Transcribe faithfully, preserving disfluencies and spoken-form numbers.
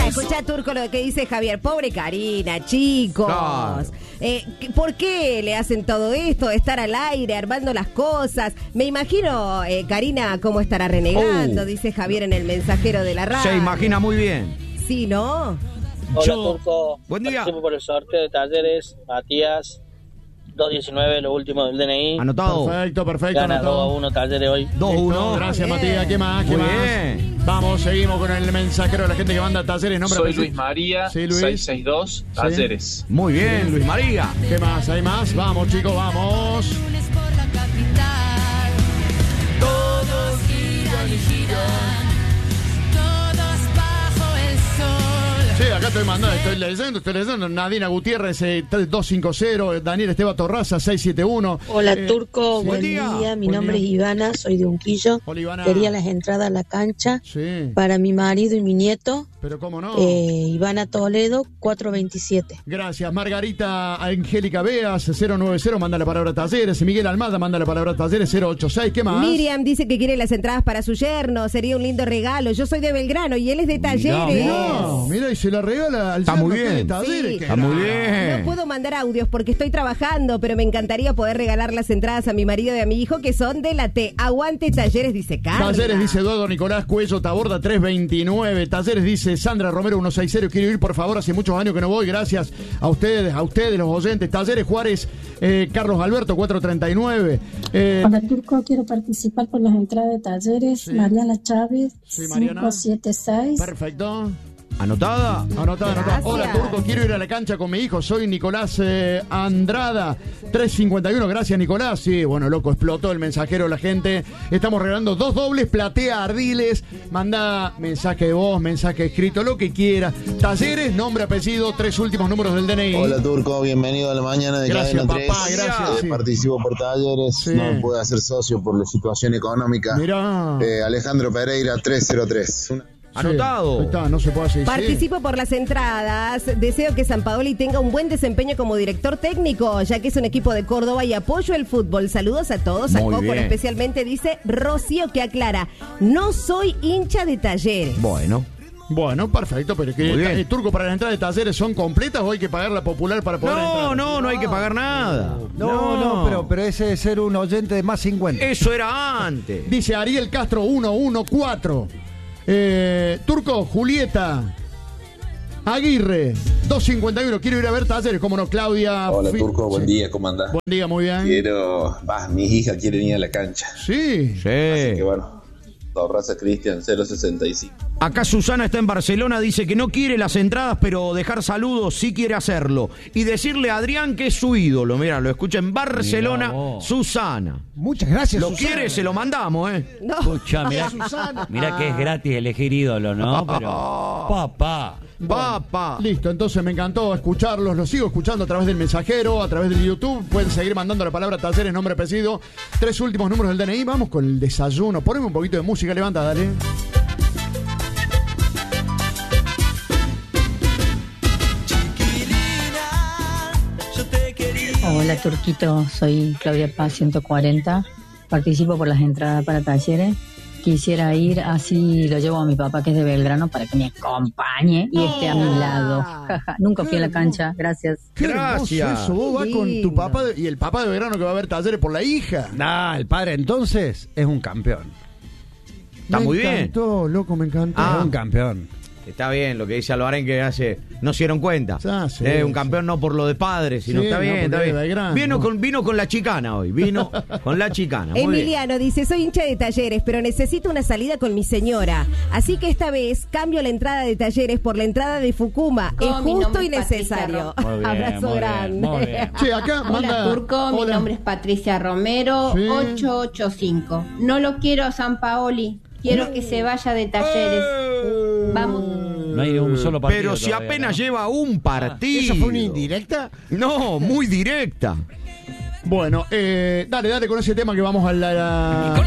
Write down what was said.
escuchá, Turco, lo que dice Javier. Pobre Karina, chicos. Claro. Eh, ¿Por qué le hacen todo esto? Estar al aire, armando las cosas. Me imagino, eh, Karina, cómo estará renegando, Oh. dice Javier en el mensajero de la radio. Se imagina muy bien. Sí, ¿no? Hola, Yo- Turco. Buen día. Participo por el sorteo de talleres. Matías, dos diecinueve, lo último del D N I. Anotado. Perfecto, perfecto. Gana anotado. dos a uno talleres hoy. dos Listo, uno. Gracias, Bien. Matías. ¿Qué más? ¿Qué Muy más? bien. Vamos, seguimos con el mensajero de la gente que manda talleres. Nombre, Soy apellido. Luis María, Sí, Luis. seiscientos sesenta y dos, Talleres. Muy bien, Luis María. ¿Qué más? ¿Hay más? Vamos, chicos, vamos. Todos giran y giran, todos bajo el sol. Sí, acá estoy mandando, estoy leyendo, estoy leyendo. Nadina Gutiérrez, eh, doscientos cincuenta. Daniel Esteban Torraza, seiscientos setenta y uno. Hola, Eh, Turco, sí. buen Buen día. día. Mi Buen nombre día. es Ivana, soy de Unquillo. Hola, Ivana. Quería las entradas a la cancha Sí, para mi marido y mi nieto. pero cómo no. Eh, Ivana Toledo, cuatrocientos veintisiete. Gracias. Margarita Angélica Beas, cero nueve cero, manda la palabra talleres. Miguel Almada manda la palabra talleres, cero ocho seis. ¿Qué más? Miriam dice que quiere las entradas para su yerno. Sería un lindo regalo. Yo soy de Belgrano y él es de Talleres. Mirá, mirá, y se la regala al Está yerno muy que es de bien. Talleres. Sí. Qué Está muy grande. bien. No puedo mandar audios porque estoy trabajando, pero me encantaría poder regalar las entradas a mi marido y a mi hijo que son de la T. Aguante Talleres, dice Carla. Talleres dice Eduardo Nicolás Cuello Taborda trescientos veintinueve. Talleres dice Sandra Romero ciento sesenta. Quiero ir, por favor, hace muchos años que no voy. Gracias a ustedes, a ustedes los oyentes. Talleres Juárez, eh, Carlos Alberto cuatrocientos treinta y nueve. Eh, Hola, Turco, quiero participar por las entradas de talleres. Sí. Mariana Chávez, Sí, Mariana. cinco siete seis. perfecto. ¿Anotada? Anotada, anotada. Gracias. Hola, Turco, quiero ir a la cancha con mi hijo. Soy Nicolás eh, Andrada, trescientos cincuenta y uno. Gracias, Nicolás. Sí, bueno, loco, explotó el mensajero, la gente. Estamos regalando dos dobles, platea Ardiles. Manda mensaje de voz, mensaje escrito, lo que quiera. Talleres, nombre, apellido, tres últimos números del D N I. Hola, Turco, bienvenido a la mañana de Gracias, Cadena papá, tres. gracias, Eh, sí. Participo por talleres, Sí. no me pude hacer socio por la situación económica. Mirá. Eh, Alejandro Pereira, trescientos tres. Una- Anotado. Sí, ahí está, no se puede hacer. Participo por las entradas. Deseo que Sampaoli tenga un buen desempeño como director técnico, ya que es un equipo de Córdoba y apoyo el fútbol. Saludos a todos. A Muy Coco, bien. especialmente dice Rocío, que aclara: no soy hincha de Talleres. Bueno. Bueno, perfecto, pero que Muy bien. eh, Turco, para la entrada de talleres son completas o hay que pagar la popular para poder entrar. No, no, no hay que pagar nada. No, no, pero, pero ese es ser un oyente de más cincuenta. Eso era antes. Dice Ariel Castro ciento catorce. Eh, Turco, Julieta Aguirre, doscientos cincuenta y uno. Quiero ir a ver talleres, como no, Claudia. Hola, Fi- Turco, buen Sí. día, ¿cómo andás? Buen día, muy bien. Quiero, va, mis hijas quieren ir a la cancha. Sí. Así que Sí. bueno, Torraza Cristian, cero sesenta y cinco. Acá Susana está en Barcelona, dice que no quiere las entradas, pero dejar saludos sí quiere hacerlo. Y decirle a Adrián que es su ídolo. Mira, lo escucha en Barcelona, Mirá vos. Susana. Muchas gracias, Lo Susana. quiere, se lo mandamos, ¿eh? No. Escucha, mirá, mirá que es gratis elegir ídolo, ¿no? Pero, papá. Papá. Listo, entonces me encantó escucharlos, los sigo escuchando a través del mensajero, a través del YouTube, pueden seguir mandando la palabra talleres, nombre, apellido, tres últimos números del D N I, vamos con el desayuno, poneme un poquito de música, levanta, dale. Hola, Turquito, soy Claudia Paz, ciento cuarenta. Participo por las entradas para talleres. Quisiera ir, así lo llevo a mi papá, que es de Belgrano, para que me acompañe y esté a mi lado. Jaja, nunca fui a la cancha, gracias. Qué Gracias. hermoso eso, vos vas con tu papá de- y el papá de verano que va a ver talleres por la hija. Nah, el padre entonces es un campeón. Está Me muy bien. encantó, loco, me encantó. Ah. Es un campeón. Está bien lo que dice Albarén, que hace. No se dieron cuenta. Ah, sí, es un sí. campeón no por lo de padres, sino Sí, está no, bien, porque está es bien. de Belgrano, Vino ¿no? con, vino con la chicana hoy. Vino con la chicana. Muy bien. Emiliano dice: soy hincha de Talleres, pero necesito una salida con mi señora. Así que esta vez cambio la entrada de Talleres por la entrada de Fukuma. Oh, es mi justo nombre y es Patricia necesario. Muy bien, Abrazo muy bien, grande. muy bien. Che, acá manda... Hola, Turco, mi Hola. nombre es Patricia Romero, Sí. ocho ocho cinco. No lo quiero a Sampaoli, quiero que se vaya de Talleres. Vamos. No hay un solo partido. Pero si todavía, apenas ¿no? lleva un partido. ¿Eso fue una indirecta? No, muy directa. Bueno, eh, dale, dale con ese tema que vamos a la...